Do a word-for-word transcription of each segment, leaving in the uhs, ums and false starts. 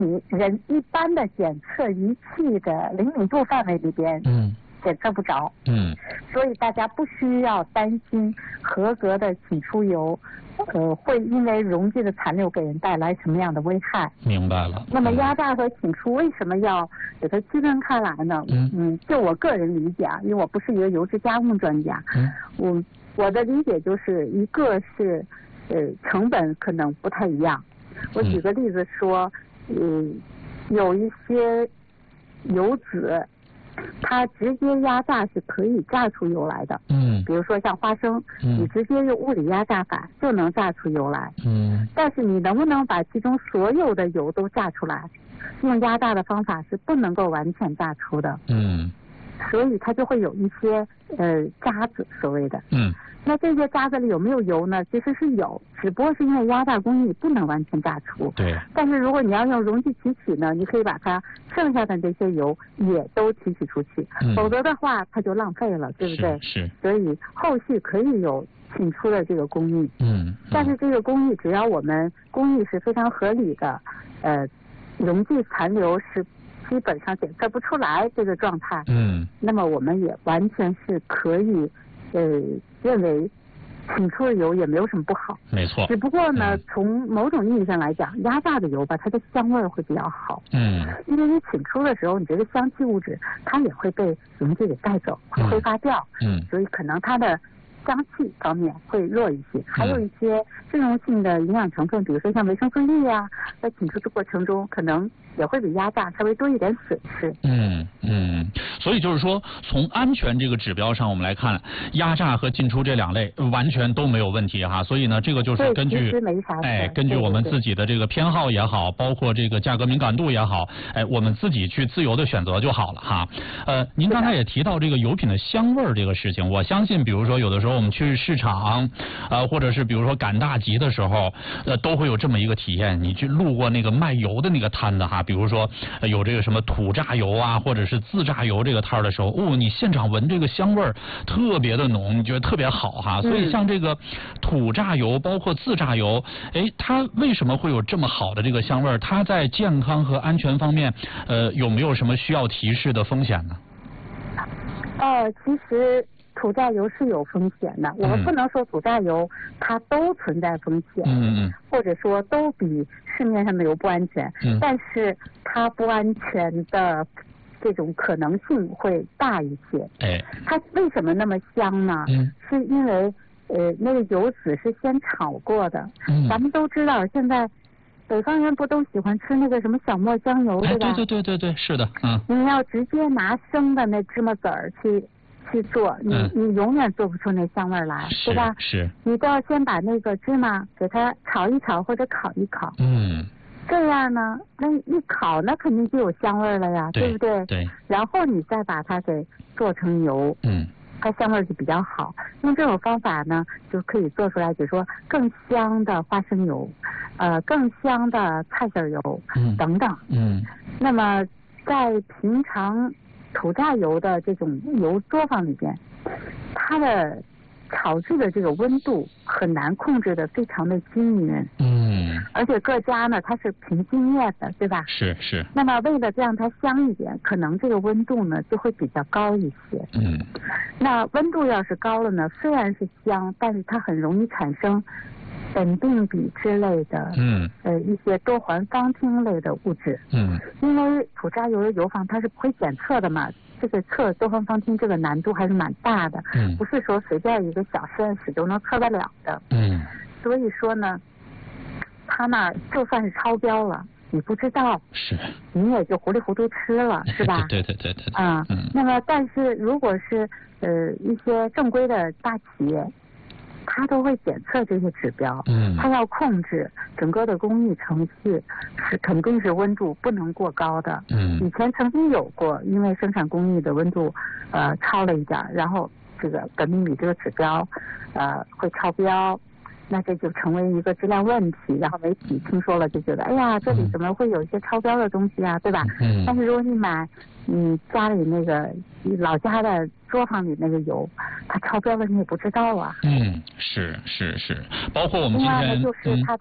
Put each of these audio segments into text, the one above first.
你人一般的检测仪器的灵敏度范围里边，嗯，检测不着，嗯，所以大家不需要担心合格的起出油，呃，会因为溶剂的残留给人带来什么样的危害？明白了。那么压榨和起出为什么要给它区分开来呢？嗯嗯，就我个人理解啊，因为我不是一个油脂加工专家，嗯，我我的理解就是一个是呃成本可能不太一样。我举个例子说，嗯，有一些油脂，它直接压榨是可以榨出油来的。嗯，比如说像花生，嗯，你直接用物理压榨法就能榨出油来。嗯，但是你能不能把其中所有的油都榨出来？用压榨的方法是不能够完全榨出的。嗯，所以它就会有一些呃渣子，所谓的。嗯。那这些渣子里有没有油呢？其实是有，只不过是因为压榨工艺不能完全榨出。对。但是如果你要用溶剂提取呢，你可以把它剩下的这些油也都提取出去，嗯，否则的话它就浪费了，对不对？是。是所以后续可以有请出的这个工艺。嗯。嗯但是这个工艺只要我们工艺是非常合理的，呃，溶剂残留是基本上检测不出来这个状态。嗯。那么我们也完全是可以。呃，认为请出的油也没有什么不好，没错。只不过呢，嗯、从某种意义上来讲，压榨的油吧，它的香味会比较好。嗯。因为你请出的时候，你这个香气物质它也会被溶剂给带走，会挥发掉。嗯。所以可能它的香气方面会弱一些，嗯、还有一些适溶性的营养成分，比如说像维生素 E 呀、啊，在请出的过程中可能也会比压榨稍微多一点损失。嗯嗯，所以就是说，从安全这个指标上我们来看，压榨和进出这两类完全都没有问题哈。所以呢，这个就是根据哎，根据我们自己的这个偏好也好，包括这个价格敏感度也好，哎，我们自己去自由的选择就好了哈。呃，您刚才也提到这个油品的香味儿这个事情，我相信，比如说有的时候我们去市场，呃，或者是比如说赶大集的时候，呃，都会有这么一个体验。你去路过那个卖油的那个摊子哈，比如说、呃、有这个什么土榨油啊，或者是自榨油这个摊儿的时候，哦，你现场闻这个香味儿特别的浓，你觉得特别好哈。所以像这个土榨油，包括自榨油，哎，它为什么会有这么好的这个香味儿？它在健康和安全方面，呃，有没有什么需要提示的风险呢？呃，其实土榨油是有风险的，我们不能说土榨油它都存在风险，嗯嗯，或者说都比市面上的油不安全，嗯，但是它不安全的这种可能性会大一些。哎，它为什么那么香呢？嗯，是因为呃那个油脂是先炒过的，嗯，咱们都知道现在北方人不都喜欢吃那个什么小磨香油，对吧？哎，对对对对对，是的，嗯。你要直接拿生的那芝麻籽儿去去做，你、嗯、你永远做不出那香味来，对吧？是。你都要先把那个芝麻给它炒一炒或者烤一烤。嗯。这样呢，那一烤那肯定就有香味了呀， 对, 对不对？对。然后你再把它给做成油。嗯。它香味就比较好，用这种方法呢，就可以做出来，比如说更香的花生油，呃，更香的菜籽油，嗯，等等，嗯。那么在平常土榨油的这种油作坊里边，它的炒制的这个温度很难控制的非常的均匀，嗯。而且各家呢，它是凭经验的，对吧？是是。那么为了让它香一点，可能这个温度呢就会比较高一些。嗯。那温度要是高了呢，虽然是香，但是它很容易产生苯并芘之类的，嗯，呃，一些多环芳烃类的物质。嗯。因为土榨油的油坊它是不会检测的嘛，这个测多环芳烃这个难度还是蛮大的。嗯。不是说随便一个小实验室都能测得了的。嗯。所以说呢，它那就算是超标了，你不知道，是，你也就糊里糊涂吃了，是吧？对对对对对。啊、嗯，那么但是如果是呃一些正规的大企业，它都会检测这些指标，嗯，它要控制整个的工艺程序，是肯定是温度不能过高的。嗯，以前曾经有过，因为生产工艺的温度呃超了一点，然后这个苯并芘这个指标呃会超标。那这就成为一个质量问题，然后媒体听说了就觉得，哎呀，这里怎么会有一些超标的东西啊，对吧？嗯。但是如果你买你家里那个老家的作坊里那个油，它超标了你也不知道啊。嗯，是是是，包括我们今天。另外呢，就是它的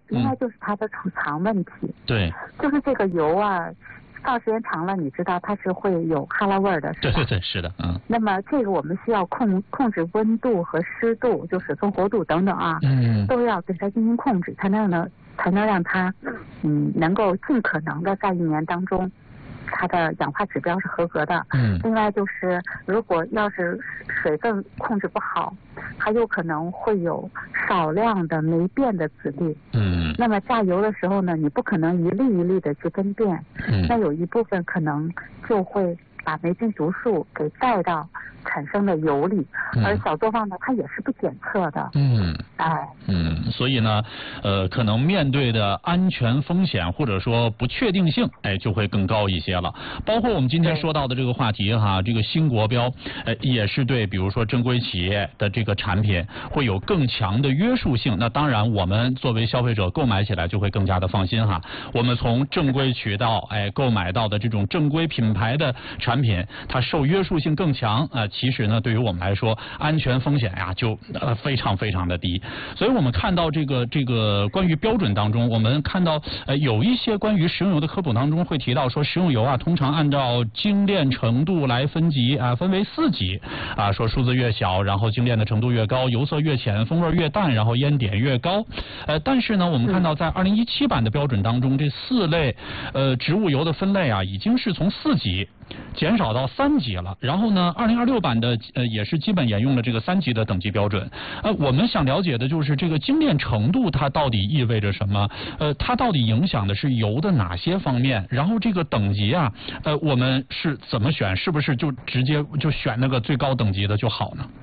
应该就是它的储藏问题。 对， 就是这个油啊，放时间长了，你知道它是会有哈喇味儿的，是吧？ 对对对，是的，嗯。 那么这个我们需要控控制温度和湿度，就水分活度等等啊， 嗯， 都要对它进行控制，才能呢才能让它嗯能够尽可能的在一年当中，它的氧化指标是合格的。 嗯。 另外就是，如果要是水分控制不好，它有可能会有少量的霉变的籽粒。 嗯。 那么榨油的时候呢，你不可能一粒一粒的去分辨。 嗯。 那有一部分可能就会把霉菌毒素给带到产生的油里， 嗯、 而小作坊呢，它也是不检测的。 嗯， 哎， 嗯，所以呢，呃，可能面对的安全风险或者说不确定性，哎，就会更高一些了。包括我们今天说到的这个话题哈，这个新国标，呃，也是对，比如说正规企业的这个产品会有更强的约束性。那当然，我们作为消费者购买起来就会更加的放心哈。我们从正规渠道哎购买到的这种正规品牌的产品，它受约束性更强啊。呃其实呢，对于我们来说，安全风险呀就呃非常非常的低。所以我们看到这个这个关于标准当中，我们看到呃有一些关于食用油的科普当中会提到说，食用油啊通常按照精炼程度来分级啊，分为四级啊，说数字越小，然后精炼的程度越高，油色越浅，风味越淡，然后烟点越高。呃，但是呢，我们看到在二零一七版的标准当中，这四类呃植物油的分类啊，已经是从四级减少到三级了。然后呢，二零二六版的呃也是基本沿用了这个三级的等级标准。呃，我们想了解的就是这个精炼程度它到底意味着什么？呃，它到底影响的是油的哪些方面？然后这个等级啊，呃，我们是怎么选？是不是就直接就选那个最高等级的就好呢？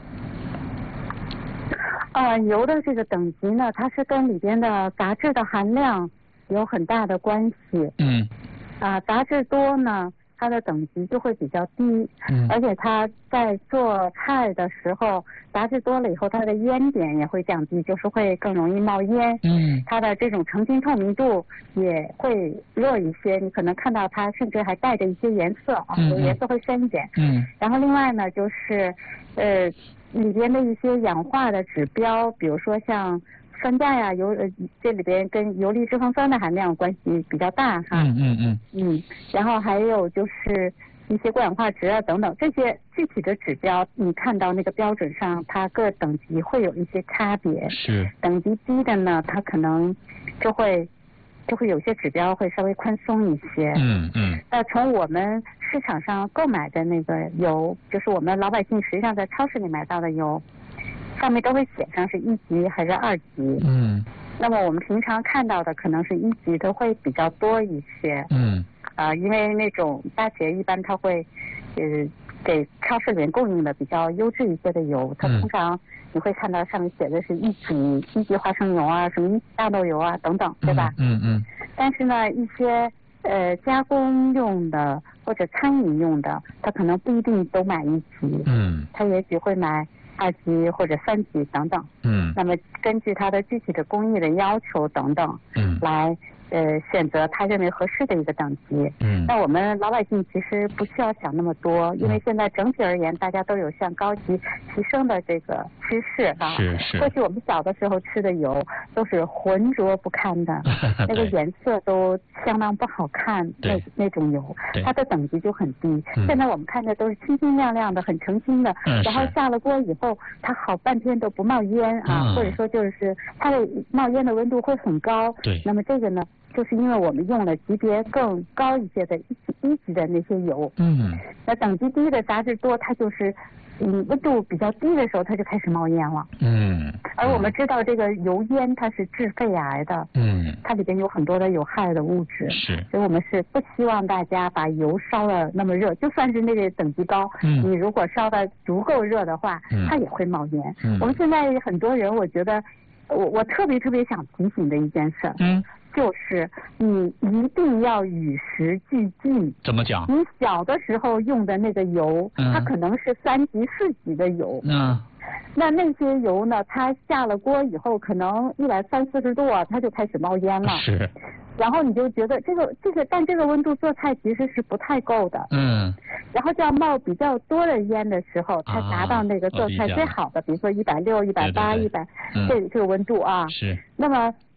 呃，油的这个等级呢，它是跟里边的杂质的含量有很大的关系。 嗯。 啊、呃，杂质多呢，它的等级就会比较低。 嗯。 而且它在做菜的时候，杂质多了以后，它的烟点也会降低，就是会更容易冒烟。 嗯。 它的这种成型透明度也会弱一些，你可能看到它甚至还带着一些颜色啊， 嗯嗯颜色会深一点。 嗯。 然后另外呢，就是呃。里边的一些氧化的指标，比如说像酸价呀、油呃这里边跟游离脂肪酸的含量关系比较大哈。 嗯嗯嗯。 嗯，然后还有就是一些过氧化值啊等等这些具体的指标，你看到那个标准上，它各等级会有一些差别。 是。等级低的呢，它可能就会。就会有些指标会稍微宽松一些。 嗯嗯。 那从我们市场上购买的那个油，就是我们老百姓实际上在超市里买到的油，上面都会写上是一级还是二级。 嗯。 那么我们平常看到的可能是一级的会比较多一些。 嗯。 啊、呃，因为那种大企业一般它会呃给超市里面供应的比较优质一些的油，它通常你会看到上面写的是一级一级花生油啊，什么一级大豆油啊等等，对吧？ 嗯 嗯, 嗯。 但是呢，一些呃加工用的或者餐饮用的，它可能不一定都买一级。 嗯。 它也许会买二级或者三级等等。 嗯。 那么根据它的具体的工艺的要求等等， 嗯， 来。呃，选择他认为合适的一个等级。 嗯， 那我们老百姓其实不需要想那么多，因为现在整体而言，大家都有向高级提升的这个趋势啊。 是是。 过去我们小的时候吃的油都是浑浊不堪的，那个颜色都相当不好看，那那种油，它的等级就很低。 嗯、 现在我们看的都是清清亮亮的，很澄清的， 嗯、 然后下了锅以后，它好半天都不冒烟啊， 嗯、 或者说就是它的冒烟的温度会很高。 对。 那么这个呢？就是因为我们用了级别更高一些的一级一级的那些油， 嗯， 那等级低的杂质多，它就是嗯温度比较低的时候，它就开始冒烟了， 嗯， 而我们知道这个油烟它是致肺癌的， 嗯， 它里边有很多的有害的物质， 是， 所以我们是不希望大家把油烧的那么热，就算是那个等级高， 嗯， 你如果烧的足够热的话， 嗯， 它也会冒烟。 嗯， 我们现在很多人，我觉得我我特别特别想提醒的一件事， 嗯。 就是你一定要与时俱进。 怎么讲？ 你小的时候用的那个油， 嗯、 它可能是三级、四级的油。 嗯。 那那些油呢？它下了锅以后，可能一百三四十度啊，它就开始冒烟了。 是。 然后你就觉得这个这个，但这个温度做菜其实是不太够的。 嗯。 然后就要冒比较多的烟的时候，才达到那个做菜最好的，啊、比如说一百六、一百八、一百这这个温度啊。 是。 那么。你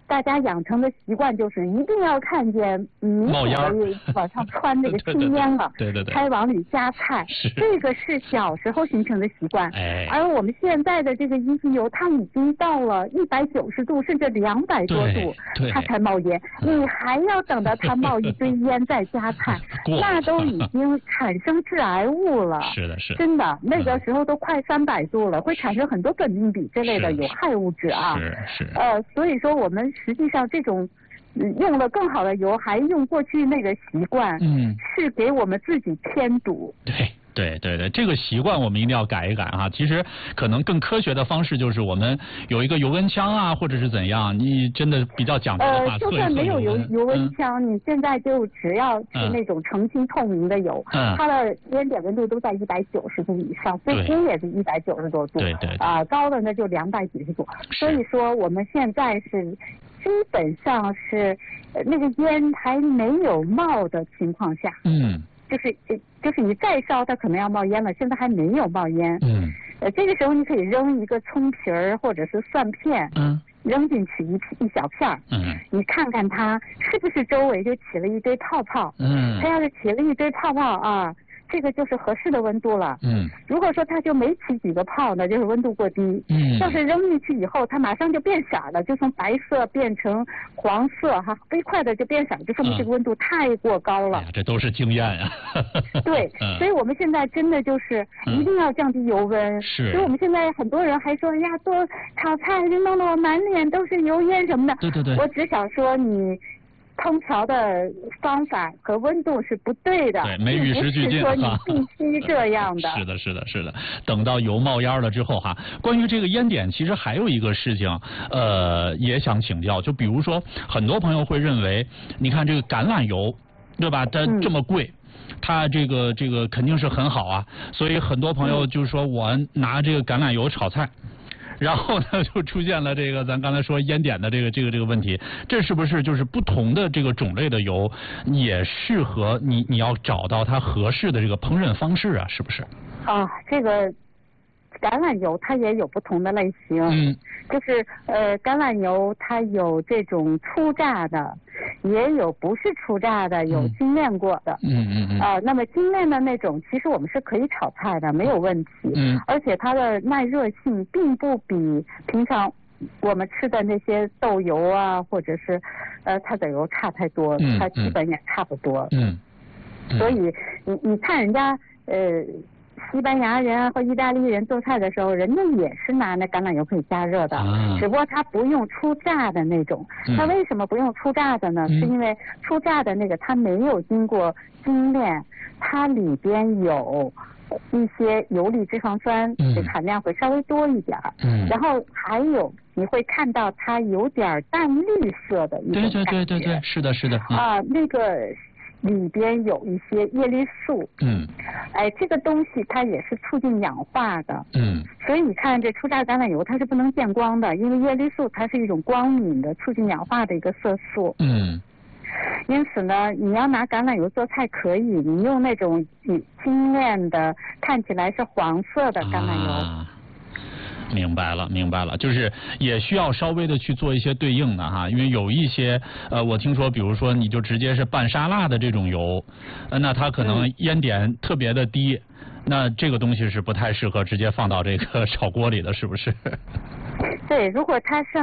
大家养成的习惯就是一定要看见你冒烟往上窜这个青烟了， 对对对， 才往里加菜。这个是小时候形成的习惯。 哎， 而我们现在的这个一级油，它已经到了一百九十度甚至两百多度，它才冒烟。你还要等到它冒一堆烟再加菜，那都已经产生致癌物了。 是的，是真的，那个时候都快三百度了，会产生很多苯并芘这类的有害物质啊。 是是。 呃，所以说我们实际上这种。用了更好的油，还用过去那个习惯，嗯，是给我们自己添堵。 对对对对，这个习惯我们一定要改一改哈。其实可能更科学的方式就是我们有一个油温枪啊，或者是怎样，你真的比较讲究的话， 呃，就算没有油油温枪，嗯、你现在就只要是那种澄清透明的油，嗯、它的烟点温度都在一百九十度以上，最低也是一百九十多度， 对对啊、呃，高的那就两百几十度。所以说我们现在是。基本上是，呃，那个烟还没有冒的情况下，嗯，就是就是你再烧，它可能要冒烟了，现在还没有冒烟，嗯，呃，这个时候你可以扔一个葱皮儿或者是蒜片，嗯，扔进去一一小片儿，嗯，你看看它是不是周围就起了一堆泡泡，嗯，它要是起了一堆泡泡啊。这个就是合适的温度了。嗯，如果说它就没起几个泡呢，就是温度过低。嗯，要是扔进去以后，它马上就变色了，就从白色变成黄色，哈，飞快的就变色，就说明这个温度太过高了。 嗯哎、这都是经验呀、 啊。对，嗯、所以我们现在真的就是一定要降低油温。嗯、是。所以我们现在很多人还说，哎呀，做炒菜就弄得我满脸都是油烟什么的。 对对对。 我只想说你。烹调的方法和温度是不对的， 对，没与时俱进哈。你必须这样的。 是的，是的，是的。等到油冒烟了之后哈，关于这个烟点，其实还有一个事情，呃，也想请教。就比如说，很多朋友会认为，你看这个橄榄油，对吧？它这么贵。嗯，它这个这个肯定是很好啊，所以很多朋友就说我拿这个橄榄油炒菜。然后呢，就出现了这个咱刚才说烟点的这个这个这个问题，这是不是就是不同的这个种类的油也适合你？你要找到它合适的这个烹饪方式啊，是不是？ 啊，这个橄榄油它也有不同的类型，嗯，就是呃橄榄油它有这种初榨的，也有不是初榨的，有精炼过的，嗯嗯嗯，啊、呃，那么精炼的那种，其实我们是可以炒菜的，没有问题，嗯，而且它的耐热性并不比平常我们吃的那些豆油啊，或者是呃菜籽油差太多，嗯、它基本也差不多，嗯，嗯所以你你看人家呃。西班牙人或意大利人做菜的时候，人家也是拿那橄榄油可以加热的，啊、只不过他不用初榨的那种。他、嗯、为什么不用初榨的呢？嗯、是因为初榨的那个它没有经过精炼，它里边有一些游离脂肪酸，这、嗯、含量会稍微多一点。嗯。然后还有你会看到它有点淡绿色的一种感觉。 对对对对对，是的，是的。 嗯、啊，那个。里边有一些叶绿素，嗯，哎，这个东西它也是促进氧化的，嗯，所以你看这初榨橄榄油它是不能见光的，因为叶绿素它是一种光敏的促进氧化的一个色素，嗯，因此呢，你要拿橄榄油做菜可以，你用那种精炼的看起来是黄色的橄榄油。啊明白了，明白了，就是也需要稍微的去做一些对应的哈，因为有一些呃，我听说，比如说你就直接是拌沙拉的这种油，呃、那它可能烟点特别的低，嗯、那这个东西是不太适合直接放到这个炒锅里的，是不是？ 对，如果它上